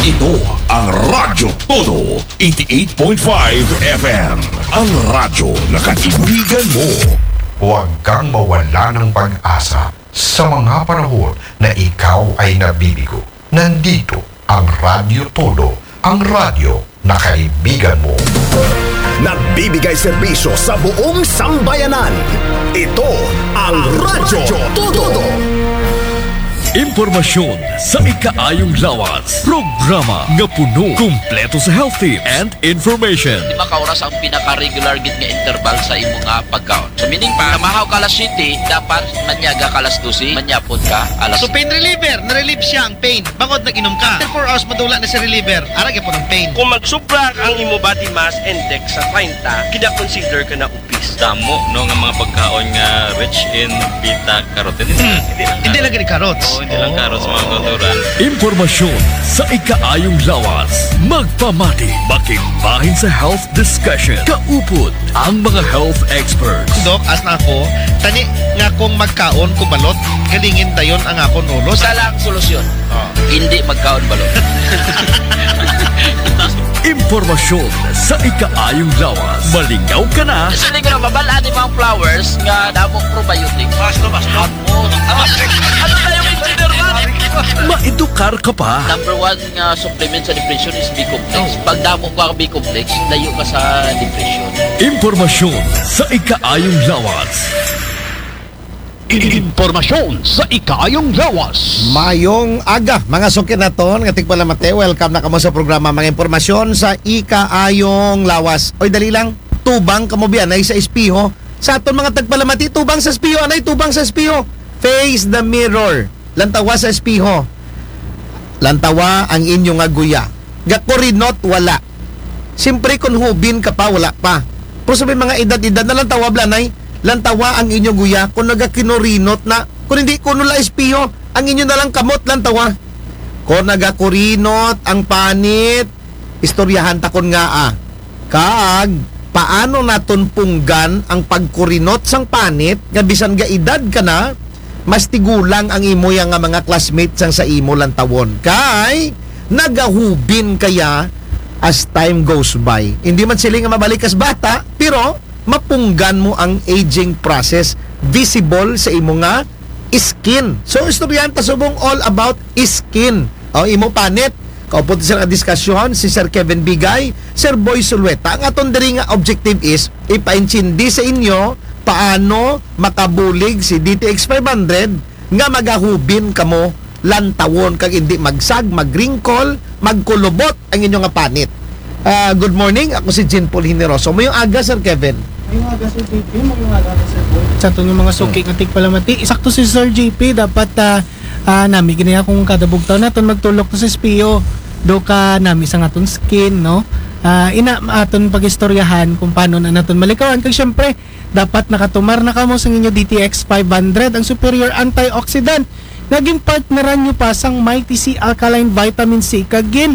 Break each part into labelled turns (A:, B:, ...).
A: Ito ang Radyo Todo 88.5 FM. Ang radyo na kaibigan mo.
B: Huwag kang mawala ng pag-asa sa mga panahon na ikaw ay nabibigo. Nandito ang Radyo Todo, ang radyo na kaibigan mo.
C: Nagbibigay serbisyo sa buong sambayanan. Ito ang Radyo Todo.
D: Impormasyon sa ikaayong lawas. Programa nga puno, kumpleto sa health tips and information.
E: 5 ka oras ang pinaka-regular gid nga interval sa imo nga pagkaon. So meaning pa, kamahaw ka alas 7, dapat manyaga ka alas 12, manyapon ka alas
F: So pain reliever, na-relieve siya ang pain. Bangod nag-inom ka. After 4 hours madula na si reliever, arag po ng pain.
G: Kung magsubra ang imo body mass index sa 30, kina-consider ka na obese.
H: Damo no nga mga pagkaon nga rich in beta carotene.
F: Hindi lagi ni carrots.
H: Hindi lang carrots mga kauturan.
D: Impormasyon sa ikaayong lawas. Magpamati, makimbahin sa health discussion. Kaupod ang mga health experts.
F: Dok, as na ako, tani nga kung magkaon ko balot, galingin dayon ang akon ulo.
E: Isa lang solusyon. Hindi magkaon balot.
D: Impormasyon sa ikaayong lawas. Malingaw ka na.
E: Kasi hindi ko na mabalaan yung mga flowers nga damong probiotic. Basta. Ano tayo yung engineer man?
D: Maedukar ka pa.
E: Number 1 nga supplement sa depression is B-complex. Pag damo ka B-complex, layo ka sa depression.
D: Impormasyon sa ikaayong lawas.
C: Impormasyon sa ikayong lawas.
I: Mayong aga, mga sukin na ton, nga tigpalamate, welcome na kamo sa programa mga impormasyon sa ikaayong lawas. Oy, dali lang, tubang kamo biyan ay sa espiho. Sa aton mga tagpalamati, tubang sa espiho, anay tubang sa espiho. Face the mirror, lantawa sa espiho. Lantawa ang inyong aguya. Gakurinot, wala. Siyempre kung hubin ka pa, wala pa. Pero sabi mga edad-edad na lantawa blanay, lantawa ang inyong guya kung nagakinorinot na kung hindi ko nula espiho ang inyo na lang kamot lantawa kung nagakurinot ang panit istoryahan takon nga kaag paano naton punggan ang pagkurinot sang panit nga bisan ga edad ka na mas tigulang ang imo yang nga mga classmates sang sa imo lantawon kay nagahubin kaya as time goes by hindi man sila nga mabalik as bata pero mapunggan mo ang aging process visible sa imo nga skin. So istoryan ta subong all about skin. O imo panit. Kaupo sa diskusyon si Sir Kevin Bigay, Sir Boy Sulueta. Ang aton diri nga objective is ipaintindi sa inyo paano makabulig si DTX 500 nga magahubin kamo lantawon kag hindi magsag, magringkol, magkulubot ang inyong nga panit. Good morning. Ako si Jean Paul Hineroso. Mo yung aga, Sir Kevin.
J: Yung aga Sir JP, yung aga Sir Paul. Sa itong mga suki ng tigpalamati, isakto si Sir JP, dapat nami ganyan kung kada bugtaw natin magtulok to sa espiyo. Do ka nami sa aton skin, no? Ina aton pagistoryahan kung paano na naton malikawan. Kag syempre, dapat nakatumar na kamo sa inyo DTX 500, ang superior antioxidant. Naging partneran nyo pa sang Mighty C Alkaline Vitamin C. Kagin,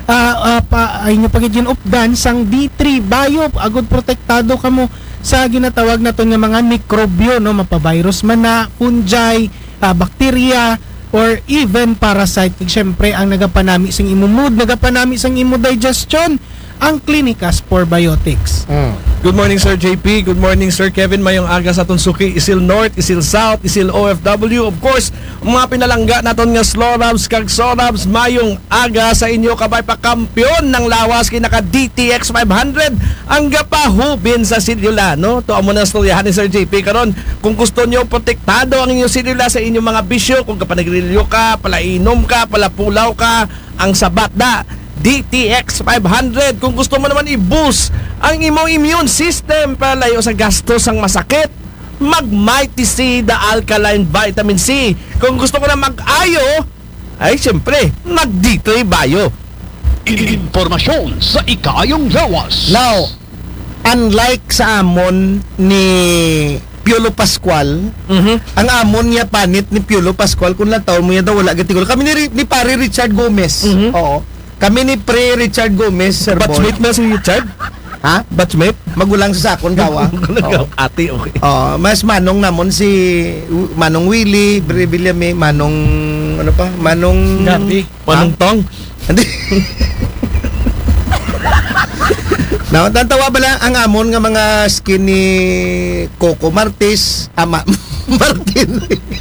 J: inyo pagiging updan sang D3 Bio agud protektado kamo sa ginatawag naton nga mga mikrobyo no mapavirus man na fungi, bacteria or even parasite. Syempre ang nagapanami sang imo mood, nagapanami sang imo digestion ang Clinicas Probiotics.
K: Good morning Sir JP, good morning Sir Kevin. Mayong aga sa atong suki, Isil North, Isil South, Isil OFW. Of course, mga pinalangga naton nga Slorabs kag Sorabs, mayong aga sa inyo kabay pa kampiyon ng lawas kinaka DTX 500 ang gapahubin sa silula, no? To amo na storyahan ni Sir JP karon. Kung gusto niyo protektado ang inyong silula sa inyong mga bisyo, kung kapanagrilyo ka, palainom ka, palapulaw ka, ang sabat da DTX 500. Kung gusto mo naman i-boost ang imong immune system para layo sa gastos ang masakit, mag-Mighty C the Alkaline Vitamin C. Kung gusto mo na mag-ayo, ay siyempre, mag-D3 Bio.
C: Impormasyon sa ikayong lawas.
I: Now, unlike sa amon ni Piolo Pascual, ang amon niya panit ni Piolo Pascual kung lantaw mo niya daw wala gatigol. Kami ni pare Richard Gomez. Oo. Kami ni Pre Richard Gomez, Sir Boy.
K: Batchmate na si Richard?
I: Ha?
K: Batchmate?
I: Magulang sa sakon kawa.
K: Ate, okay.
I: Mas manong namon si Manong Willie, Bre Villame, Manong ano pa? Manong
K: Gabi. Manong Tong.
I: Hindi. Natantawa ba lang ang amon nga mga skin ni Coco Martis, Martin.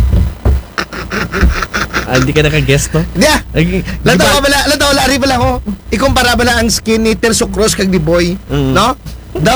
K: Hindi ka naka-guess, no?
I: Yeah. Lantawa lari ba lang ako. Ikumpara ba lang ang skin ni Terso Cruz kag ni Boy, no? Daw.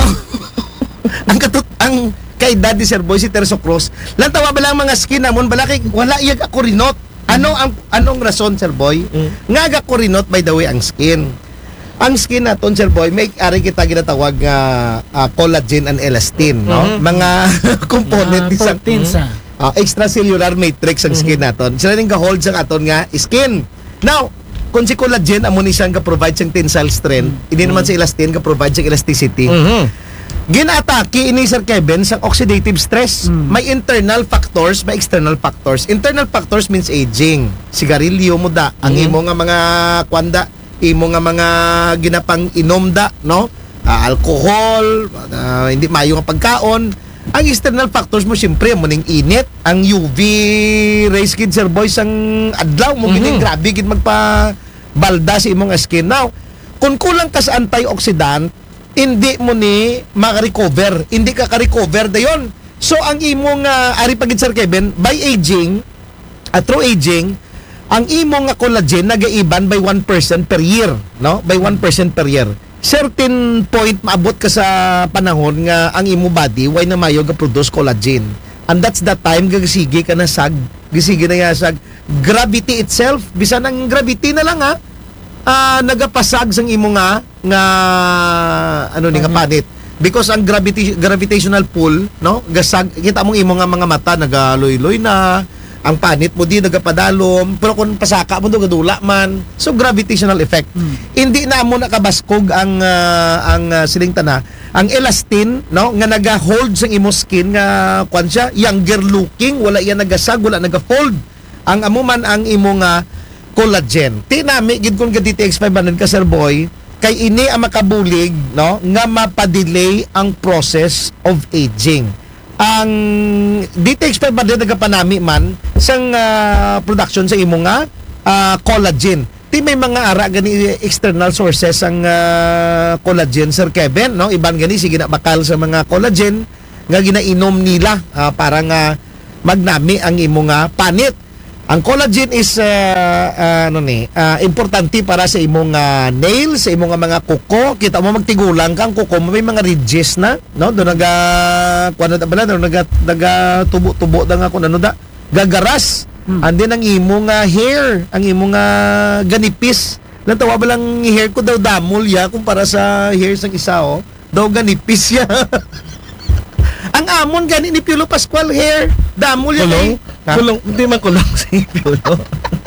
I: ang kay Daddy Sir Boy si Terso Cruz. Lantawa ba lang mga skin namon bala kay wala iyag ako rinot. Anong rason, Sir Boy? Nga ako rinot by the way ang skin. Ang skin naton, Sir Boy, may ari kita ginatawag nga collagen and elastin, no? Mga component isang extracellular matrix ang skin naton. Sila ning ga-hold sa aton nga skin. Now, kung si collagen amo ni siyang ga-provide siyang tensile strength, hindi naman si elastin ga-provide siyang elasticity. Ginatake ini Sir Kevin sa oxidative stress. May internal factors, may external factors. Internal factors means aging. Sigarilyo mo da, ang imo nga mga kwanda, imo nga mga ginapang inom da, no? Alcohol, hindi mayo nga pagkaon. Ang external factors mo siyempre mo ning init, ang UV rays kid Sir Boys ang adlaw mo gini grabe gid magpa balda sa imong skin. Now, kung kulang ka sa antioxidant, hindi mo ni maka-recover. Hindi ka ka-recover dayon. So ang imong ari pagid Sir Kevin, by aging, through aging, ang imong collagen nagaiban by 1% per year, no? By 1% per year. Certain point maabot ka sa panahon nga ang imo body why na mayo ga produce collagen. And that's the time gagisige ka na sag, gisige na ya sag gravity itself, bisan ang gravity na lang nagapasag sang imo nga nga panit. Because ang gravitational pull, no? Gasag kita mong imo nga mga mata nagaloy-loy na, ang panit mo di nagapadalom, pero kung pasaka mo do gadula man. So gravitational effect. Hindi na mo nakabaskog ang siling tana, ang elastin, no, nga naga-hold sa imo skin nga kwan siya, younger looking, wala yan nagasag, wala naga-fold. Ang amo man ang imo nga collagen. Tinami gid kun DTX 500 ka Sir Boy, kay ini ang makabulig, no, nga mapadelay ang process of aging. Ang DTX 500 nagapanami man sang production sa imo nga collagen. Ti may mga ara gani external sources ang collagen Sir Kevin, no? Iban gani sige na bakal sa mga collagen nga ginainom nila para nga magnami ang imo nga panit. Ang collagen is importante para sa imong nails, sa imong mga kuko. Kita mo magtigulang kang kuko mo may mga ridges na, no? Do naga tubo-tubo da nga kun ano da. Gagaras. And then ang imong hair, ang imong ganipis. Natawa ba lang hair ko daw damol ya kumpara sa hair sang isa daw ganipis ya. Ang amon gani ni Piolo Pascual hair, damol yan
K: Kulong, hindi man kulong si Piolo.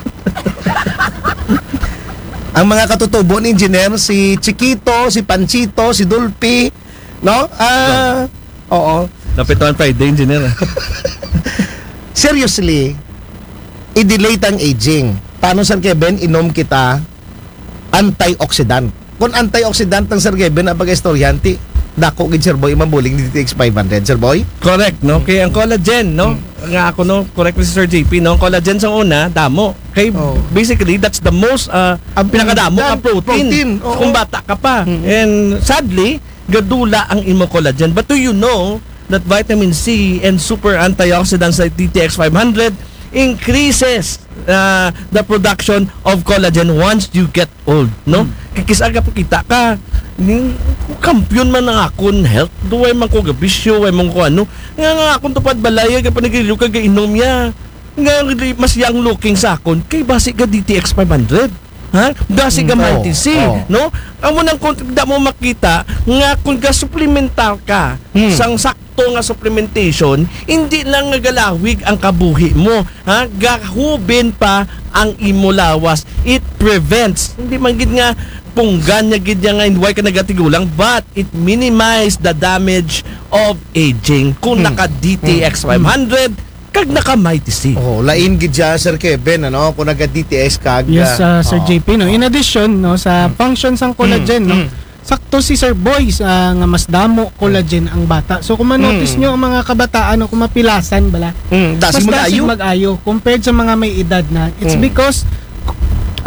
I: Ang mga katutubo ni engineer, si Chiquito, si Panchito, si Dulpi, no? Oo.
K: Napituan Friday, engineer.
I: Seriously, i-delay tang aging. Paano Sir Kevin, inom kita antioxidant. Kung antioxidant ng Sir Kevin, ang pag-istoryanti, dako gid Sir Boy mabuling ni DTX 500 Sir Boy.
K: Correct, no? Kaya ang collagen, no? Nga ako, no? Correct ni Sir JP, no? Ang collagen sa una, damo. Kay basically that's the most pinakadamo ang protein. Kung bata ka pa. And sadly, gadula ang imo collagen. But do you know that vitamin C and super antioxidants like DTX 500 increases the production of collagen once you get old, no? Kikisaga po kita ka ning kampiyon man ng akon health, duway man ko gabisyo, way man ko ano nga akon tupad balaya ka panigiliw ka gainom ya nga mas young looking sa akon kay basi ka DTX 500, ha? Basi ka Mighty C, no? Amo nang kung da mo makita nga kung ga supplemental ka sang sakto nga supplementation, hindi lang nagalawig ang kabuhi mo, ha? Gahubin pa ang imo lawas. It prevents, hindi man gid nga punggan niya gid nga why ka nagatigulang, but it minimize the damage of aging kung naka DTX 500 kag naka Mighty C.
I: Lain gid siya Sir Kevin, ano, kung naga DTX kag
J: Sir JP, no. In addition, no, sa functions ng collagen, no, sakto si Sir Boy nga mas damo collagen ang bata. So kung ma-notice nyo ang mga kabataan kung mapilasan bala, mas dasig mag-ayo compared sa mga may edad na. It's because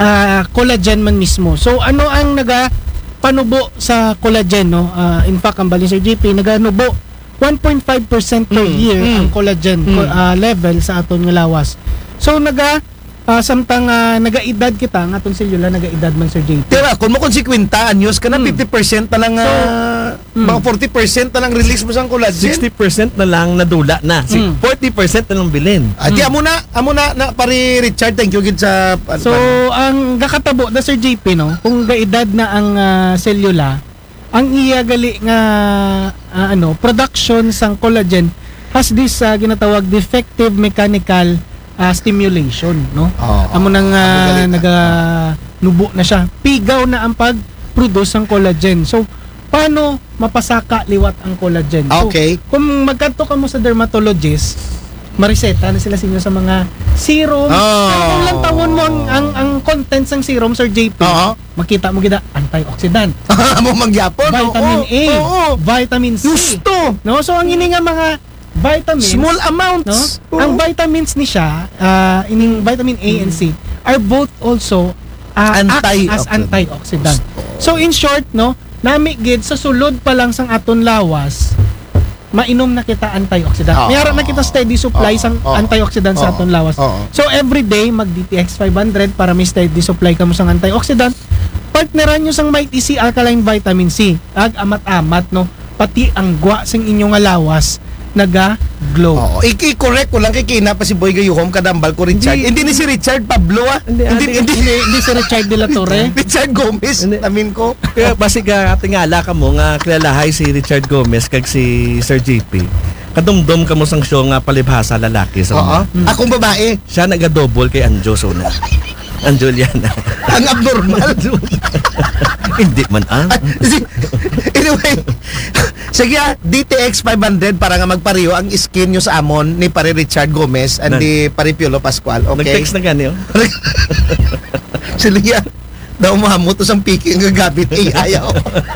J: collagen man mismo. So ano ang panubo sa collagen, no? In fact, ang bali Sir JP naganubo 1.5% per year ang collagen level sa aton nga lawas. So samtang nagaedad kita nga atong selula nagaedad man Sir JP.
I: Pero kung mo konsekwenta anyos ka na 50% na lang mga 40% na lang release mo sa collagen.
K: 60% na lang nadula na. 40% na lang bilin.
I: Ati amo na pari Richard, thank you gid sa
J: So ang gakatabo da Sir JP, no, kung gaedad na ang selula, ang iya gali nga production sang collagen has this ginatawag defective mechanical stimulation, no? Amo nang nubo na siya. Pigaw na ang pag-produce ng collagen. So paano mapasaka liwat ang collagen?
I: Okay.
J: So, kung magkanto ka mo sa dermatologist, mariseta na sila sa inyo sa mga serum. Kung lang tawon mo ang contents ng serum, Sir JP, makita mo gida antioxidant.
I: Mo mangyapon.
J: Vitamin A, vitamin C.
I: Gusto.
J: No? So ang ini nga mga vitamins,
I: small amounts,
J: no? Ang vitamins ni siya, ining vitamin A and C are both also act as antioxidant. So in short, no, nami gid sa sulod pa lang sang aton lawas, mainom na kita antioxidant. Mayroon na kita steady supply sang antioxidant sa aton lawas. So every day mag DTX 500 para may steady supply kamo sang antioxidant. Partneran nyo sang Mighty C Alkaline Vitamin C. Ag amat-amat, no, pati ang gwa sing inyong lawas naga-glow.
I: I-correct ko lang kay Kina pa si Boy Gayuhom kadambal ko Richard. Hindi ni si Richard Pablo
J: Hindi si Richard de la Torre.
I: Richard Gomez, namin ko.
K: Kaya basig tingala ka mo nga kilalahay si Richard Gomez kag si Sir JP. Kadumdum ka mo sang show nga palibhasa lalaki sa
I: Akong babae.
K: Siya naga-double kay Anjo Sona. Anjuliana.
I: Ang abnormal.
K: Hindi man
I: Anyway, sige, DTX 500 para nga magpariyo ang skin nyo sa amon ni pare Richard Gomez and ni pare Piolo Pascual. Okay?
K: Nag-text na gani,
I: Sige, daw mahamot to sang piki ang gagabit. Ayaw.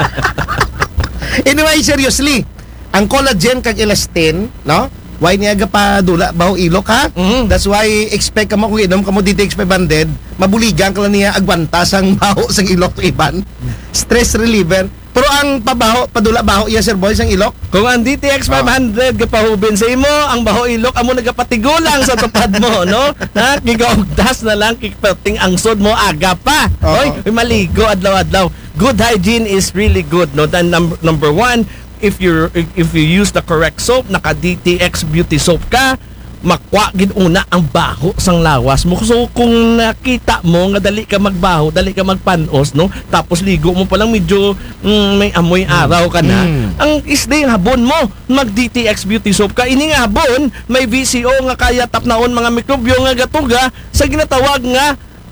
I: Anyway, seriously, ang collagen kag elastin, no? Why niya pa dula baho ilok ha? That's why expect ka mo kung inom ka mo DTX 500, mabuligan ka lang niya agwanta sang baho sang ilok iban. Stress reliever. Pero ang padula baho iya Sir Boy sang ilok.
K: Kung ang DTX 500 gapahubin sa imo, ang baho ilok amo nagapatigulang sa tupad mo, no? Ha, gigaugdas na lang kikpating ang sod mo aga pa. Oy, maligo adlaw-adlaw. Good hygiene is really good, no? Then number one, if you use the correct soap, naka DTX beauty soap ka, makwa gid una ang baho sang lawas mo. So kung nakita mo nga dali ka magbaho, dali ka magpanos, no, tapos ligo mo pa lang medyo may amoy araw ka na, ang isday habon mo mag DTX beauty soap ka. Ini nga habon may VCO nga kaya tapnaon mga mikrobyo nga gatuga sa ginatawag nga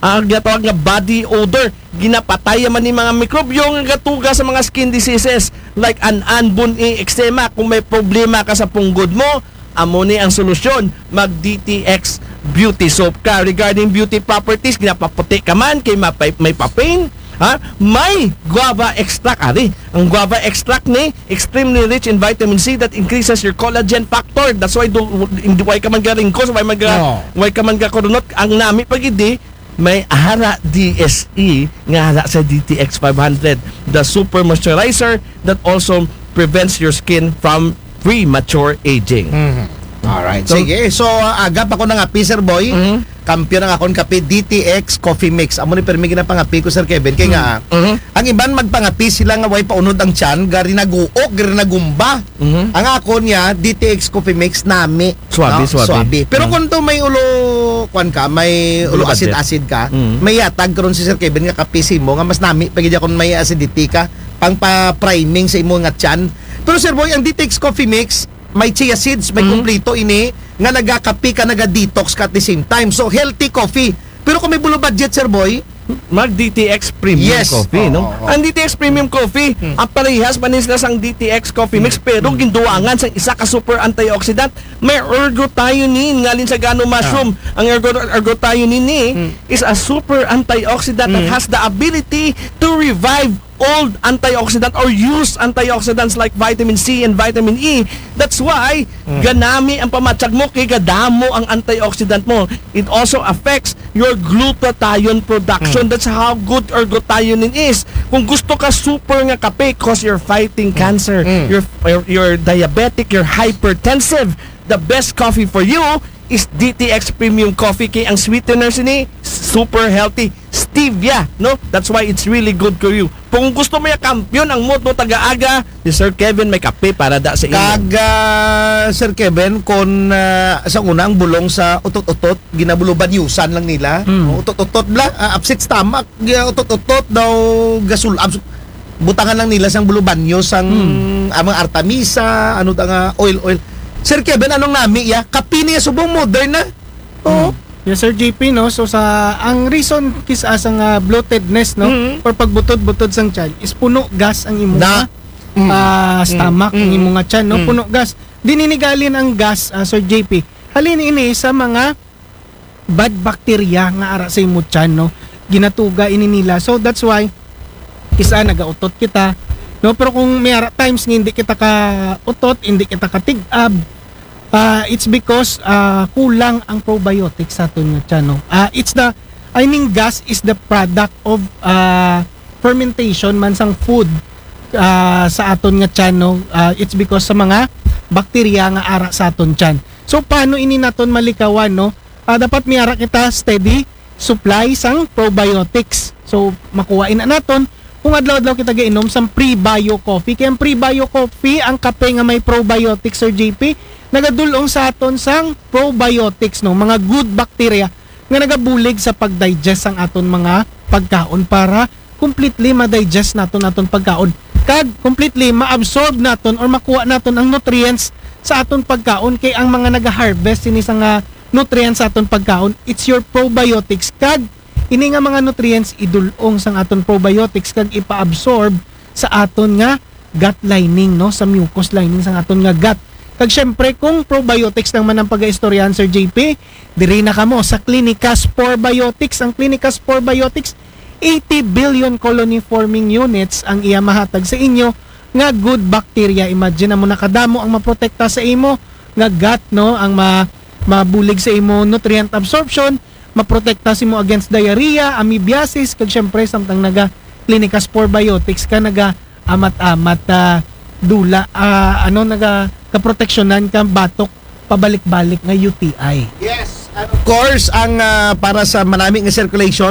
K: body odor. Ginapatay man ni mga mikrobyo nga gatuga sa mga skin diseases like buni, eczema. Kung may problema ka sa punggod mo, amo ni ang solusyon, mag DTX beauty soap ka. Regarding beauty properties, ginapaputi ka man kay may papain, may guava extract Ang guava extract ni extremely rich in vitamin C that increases your collagen factor. That's why why ka man garingkos, why ka man gakurunot. Ang nami pagidi may hara DSE nga hara sa DTX 500, the super moisturizer that also prevents your skin from premature aging.
I: Alright, sige. So, agap ako ng api, Sir Boy. Kampiyon ng akong kape, DTX Coffee Mix. Amo ni permi ginapangapi ko, Sir Kevin. Kaya nga, ang iban magpangapi sila nga way paunod ang tiyan, gari naguok, gari nagumba. Ang ako niya, DTX Coffee Mix, nami. Swabe. Pero kung to may may ulo acid ka, may yatag karon si Sir Kevin nga kape mo, nga mas nami, pagidya kung may acidity ka, pang pa-priming sa imo nga tiyan. Pero Sir Boy, ang DTX Coffee Mix, may chia seeds, may kumplito ini nga nagakapi ka, naga-detox ka at the same time. So, healthy coffee. Pero kung may bulo budget, Sir Boy,
K: mag DTX Premium Coffee, no? Ang DTX Premium Coffee, ang parehas manis na sang DTX Coffee Mix, pero ginduangan sa isa ka super antioxidant. May ergothioneine ngalin sa gano mushroom. Ang ergothioneine is a super antioxidant that has the ability to revive old antioxidant or used antioxidants like vitamin C and vitamin E. That's why ganami ang pamatsag mo kay gadamo ang antioxidant mo. It also affects your glutathione production. That's how good your glutathione is. Kung gusto ka super nga kape cause you're fighting cancer, you're diabetic, you're hypertensive, the best coffee for you is DTX Premium Coffee kay ang sweetener sini super healthy stevia, no? That's why it's really good for you. Kung gusto mo ya kampiyon ang mood mo tagaaga, si Sir Kevin may kape para da sa inyo.
I: Sir Kevin, kung sa unang bulong sa utot-utot, ginabuluban yusan lang nila. Utot-utot bla, upset stomach, utot-utot daw gasul. Butangan lang nila sang bulubanyo sang amang artemisa, ano ta nga oil. Sir Kevin, anong nami ya? Kape niya subong modern na. Oo.
J: Yes, Sir JP, no? So, ang reason kisa sang bloatedness, no? Or pagbutod-butod sang tiyan is puno gas ang imo stomach, ang imo nga tiyan, no? Puno gas. Dininigalin ang gas, Sir JP. Halin ini sa mga bad bacteria nga ara sa imo tiyan, no? Ginatuga ini nila. So, that's why kisa nagautot kita, no? Pero kung may ara times nga hindi kita ka utot, hindi kita ka tig-ab, it's because kulang ang probiotics sa aton nga tiyan, no? Gas is the product of fermentation man sang food sa aton nga tiyan, no? It's because sa mga bakterya nga ara sa aton tiyan. So paano ini naton malikawan, no? Dapat may ara kita steady supply sang probiotics. So makuhain na naton kung adlaw-adlaw kita gainom sang pre-bio coffee. Kaya ang pre-bio coffee, ang kape nga may probiotics, Sir JP, nagadulong sa aton sang probiotics, no? Mga good bacteria nga nagabulig sa pag-digest ang aton mga pagkaon para completely ma-digest naton aton pagkaon. Kag completely ma-absorb naton or makuha naton ang nutrients sa aton pagkaon. Kay ang mga naga-harvest ini sang nutrients sa aton pagkaon, it's your probiotics. Kag ini nga mga nutrients idulong sang aton probiotics kag ipa-absorb sa aton nga gut lining, no? Sa mucous lining sang aton nga gut. Kag syempre kung probiotics lang man ang pag-istoryahan, Sir JP, diri na kamo sa Clinica Spore Biotics. Ang Clinica Spore Biotics, 80 billion colony forming units ang iya mahatag sa inyo nga good bacteria. Imagine mo nakadamo ang maprotekta sa imo nga gut, no? Ang mabulig sa imo nutrient absorption, maprotekta si mo against diarrhea, amoebiasis, kag syempre samtang naga Clinica Spore Biotics ka naga amat-amat dula naga kaproteksyonan ka batok pabalik-balik nga UTI.
I: Yes, and of course ang para sa maraming circulation